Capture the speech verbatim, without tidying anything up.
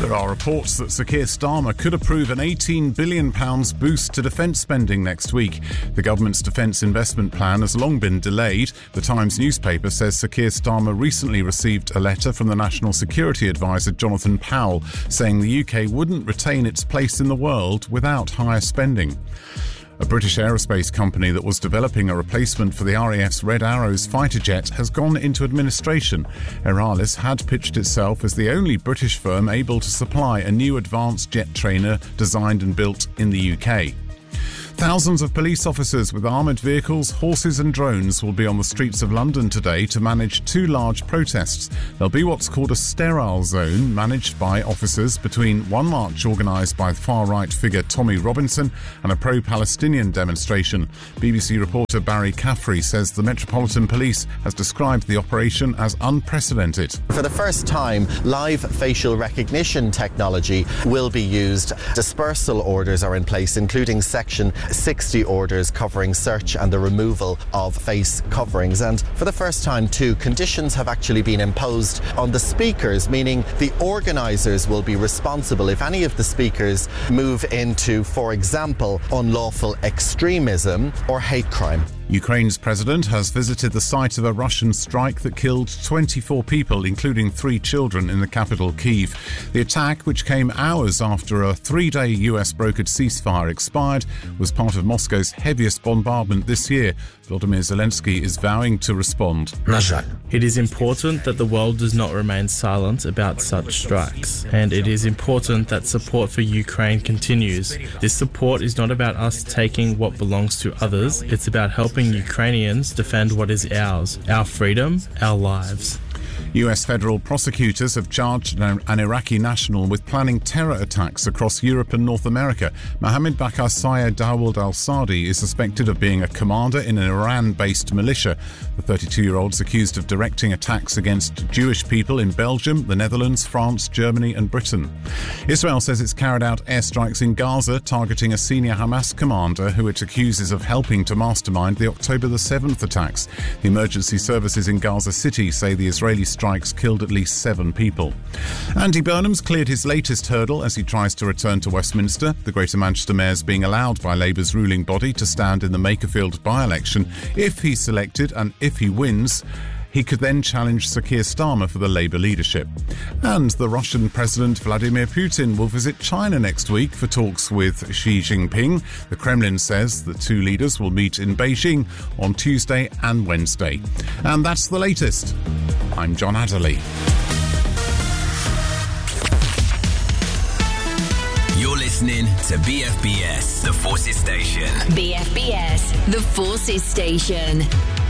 There are reports that Sir Keir Starmer could approve an eighteen billion pounds boost to defence spending next week. The government's defence investment plan has long been delayed. The Times newspaper says Sir Keir Starmer recently received a letter from the National Security Advisor Jonathan Powell saying the U K wouldn't retain its place in the world without higher spending. A British aerospace company that was developing a replacement for the R A F's Red Arrows fighter jet has gone into administration. Aeralis had pitched itself as the only British firm able to supply a new advanced jet trainer designed and built in the U K. Thousands of police officers with armoured vehicles, horses and drones will be on the streets of London today to manage two large protests. There'll be what's called a sterile zone managed by officers between one march organised by far-right figure Tommy Robinson and a pro-Palestinian demonstration. B B C reporter Barry Caffrey says the Metropolitan Police has described the operation as unprecedented. For the first time, live facial recognition technology will be used. Dispersal orders are in place, including Section sixty orders covering search and the removal of face coverings. And for the first time too, conditions have actually been imposed on the speakers, meaning the organisers will be responsible if any of the speakers move into, for example, unlawful extremism or hate crime. Ukraine's president has visited the site of a Russian strike that killed twenty-four people, including three children, in the capital, Kyiv. The attack, which came hours after a three-day U S-brokered ceasefire expired, was part of Moscow's heaviest bombardment this year. Volodymyr Zelensky is vowing to respond. It is important that the world does not remain silent about such strikes, and it is important that support for Ukraine continues. This support is not about us taking what belongs to others, it's about helping Ukrainians defend what is ours, our freedom, our lives. U S federal prosecutors have charged an Iraqi national with planning terror attacks across Europe and North America. Mohammed Bakr Syed Dawood al-Sadi is suspected of being a commander in an Iran-based militia. The thirty-two-year-old is accused of directing attacks against Jewish people in Belgium, the Netherlands, France, Germany and Britain. Israel says it's carried out airstrikes in Gaza targeting a senior Hamas commander who it accuses of helping to mastermind the October the seventh attacks. The emergency services in Gaza City say the Israeli strikes killed at least seven people. Andy Burnham's cleared his latest hurdle as he tries to return to Westminster. The Greater Manchester Mayor's being allowed by Labour's ruling body to stand in the Makerfield by-election. If he's selected and if he wins, he could then challenge Sir Keir Starmer for the Labour leadership. And the Russian President Vladimir Putin will visit China next week for talks with Xi Jinping. The Kremlin says the two leaders will meet in Beijing on Tuesday and Wednesday. And that's the latest. I'm John Adderley. You're listening to B F B S, the Forces Station. B F B S, the Forces Station.